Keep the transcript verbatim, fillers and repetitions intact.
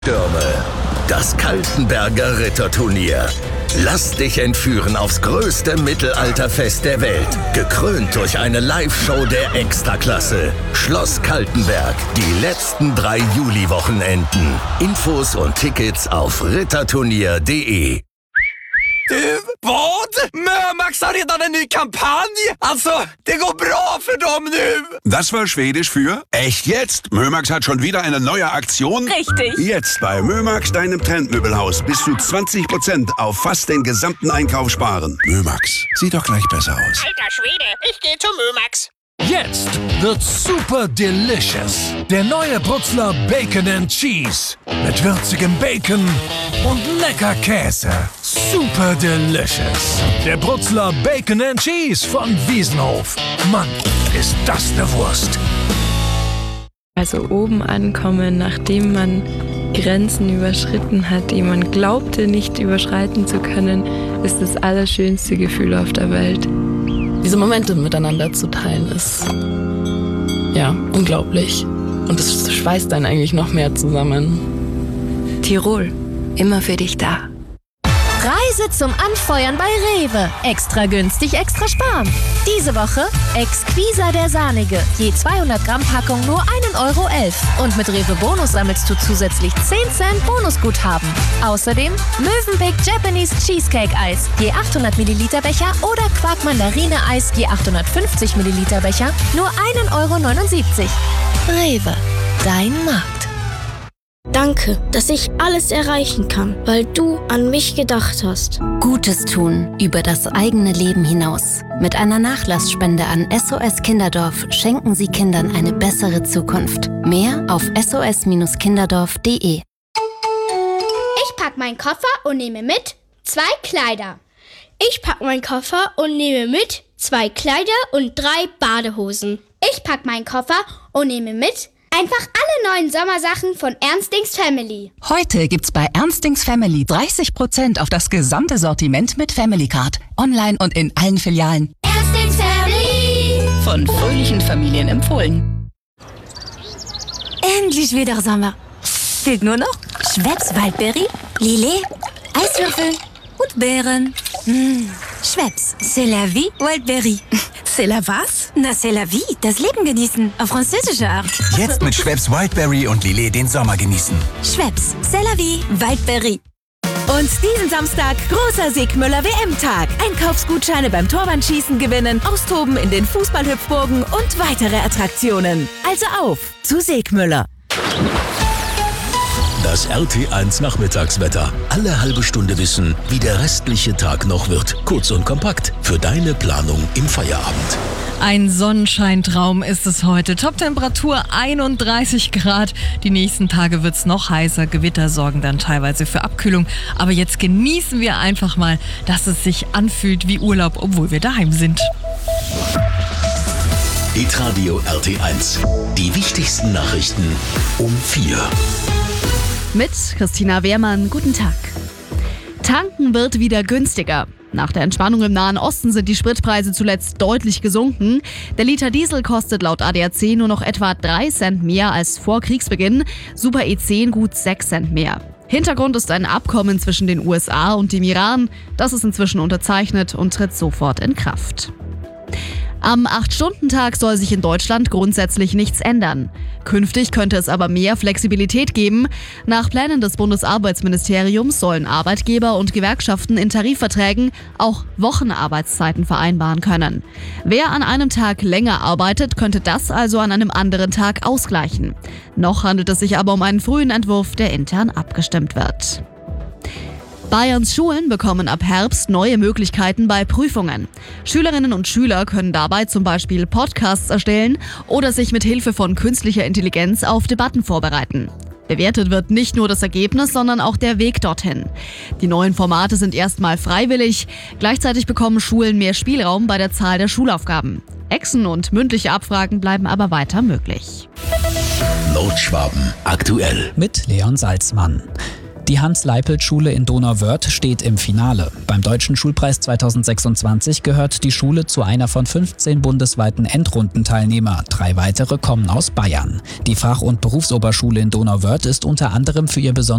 Stürme. Das Kaltenberger Ritterturnier. Lass dich entführen aufs größte Mittelalterfest der Welt. Gekrönt durch eine Live-Show der Extraklasse. Schloss Kaltenberg. Die letzten drei Juli-Wochenenden. Infos und Tickets auf ritterturnier punkt de. Du, vad? Mömax har redan en ny kampanj! Alltså, det går bra för dem nu! Das war Schwedisch für echt jetzt? Mömax hat schon wieder eine neue Aktion? Richtig. Jetzt bei Mömax, deinem Trendmöbelhaus, bis zu zwanzig Prozent auf fast den gesamten Einkauf sparen. Mömax, sieht doch gleich besser aus. Alter Schwede, ich gehe zu Mömax. Jetzt wird super delicious. Der neue Brutzler Bacon and Cheese. Mit würzigem Bacon und lecker Käse. Super delicious. Der Brutzler Bacon and Cheese von Wiesenhof. Mann, ist das eine Wurst. Also oben ankommen, nachdem man Grenzen überschritten hat, die man glaubte nicht überschreiten zu können, ist das allerschönste Gefühl auf der Welt. Diese Momente miteinander zu teilen ist, ja, unglaublich. Und es schweißt einen eigentlich noch mehr zusammen. Tirol, immer für dich da. Reise zum Anfeuern bei Rewe. Extra günstig, extra sparen. Diese Woche Exquisa der Sahnige. Je zweihundert Gramm Packung nur ein Euro elf. Und mit Rewe Bonus sammelst du zusätzlich zehn Cent Bonusguthaben. Außerdem Mövenpick Japanese Cheesecake Eis. Je achthundert Milliliter Becher oder Quark Mandarine Eis je achthundertfünfzig Milliliter Becher nur ein Euro neunundsiebzig. Rewe, dein Markt. Danke, dass ich alles erreichen kann, weil du an mich gedacht hast. Gutes tun über das eigene Leben hinaus. Mit einer Nachlassspende an S O S Kinderdorf schenken Sie Kindern eine bessere Zukunft. Mehr auf s o s kinderdorf punkt de. Ich pack meinen Koffer und nehme mit zwei Kleider. Ich pack meinen Koffer und nehme mit zwei Kleider und drei Badehosen. Ich pack meinen Koffer und nehme mit einfach alle neuen Sommersachen von Ernstings Family. Heute gibt's bei Ernstings Family dreißig Prozent auf das gesamte Sortiment mit Family Card. Online und in allen Filialen. Ernstings Family. Von fröhlichen Familien empfohlen. Endlich wieder Sommer. Fehlt nur noch Schweppes Waldbeere, Lillet, Eiswürfel und Beeren. Mmh. Schweppes, c'est la vie, Waldbeere. C'est la was? Na, c'est la vie, das Leben genießen, auf französische Art. Jetzt mit Schweppes Wildberry und Lillet den Sommer genießen. Schweppes, c'est la vie, Waldberry. Und diesen Samstag großer Siegmüller W M-Tag. Einkaufsgutscheine beim Torwandschießen gewinnen, austoben in den Fußballhüpfburgen und weitere Attraktionen. Also auf zu Siegmüller. Das R T eins Nachmittagswetter. Alle halbe Stunde wissen, wie der restliche Tag noch wird. Kurz und kompakt für deine Planung im Feierabend. Ein Sonnenscheintraum ist es heute. Toptemperatur einunddreißig Grad. Die nächsten Tage wird's noch heißer. Gewitter sorgen dann teilweise für Abkühlung. Aber jetzt genießen wir einfach mal, dass es sich anfühlt wie Urlaub, obwohl wir daheim sind. Hitradio R T eins. Die wichtigsten Nachrichten um vier. Mit Christina Wehrmann, guten Tag. Tanken wird wieder günstiger. Nach der Entspannung im Nahen Osten sind die Spritpreise zuletzt deutlich gesunken. Der Liter Diesel kostet laut A D A C nur noch etwa drei Cent mehr als vor Kriegsbeginn, Super E zehn gut sechs Cent mehr. Hintergrund ist ein Abkommen zwischen den U S A und dem Iran. Das ist inzwischen unterzeichnet und tritt sofort in Kraft. Am acht-Stunden-Tag soll sich in Deutschland grundsätzlich nichts ändern. Künftig könnte es aber mehr Flexibilität geben. Nach Plänen des Bundesarbeitsministeriums sollen Arbeitgeber und Gewerkschaften in Tarifverträgen auch Wochenarbeitszeiten vereinbaren können. Wer an einem Tag länger arbeitet, könnte das also an einem anderen Tag ausgleichen. Noch handelt es sich aber um einen frühen Entwurf, der intern abgestimmt wird. Bayerns Schulen bekommen ab Herbst neue Möglichkeiten bei Prüfungen. Schülerinnen und Schüler können dabei zum Beispiel Podcasts erstellen oder sich mit Hilfe von künstlicher Intelligenz auf Debatten vorbereiten. Bewertet wird nicht nur das Ergebnis, sondern auch der Weg dorthin. Die neuen Formate sind erstmal freiwillig. Gleichzeitig bekommen Schulen mehr Spielraum bei der Zahl der Schulaufgaben. Exen und mündliche Abfragen bleiben aber weiter möglich. Nordschwaben aktuell mit Leon Salzmann. Die Hans-Leipelt-Schule in Donauwörth steht im Finale. Beim Deutschen Schulpreis zweitausendsechsundzwanzig gehört die Schule zu einer von fünfzehn bundesweiten Endrundenteilnehmer. Drei weitere kommen aus Bayern. Die Fach- und Berufsoberschule in Donauwörth ist unter anderem für ihr besonderes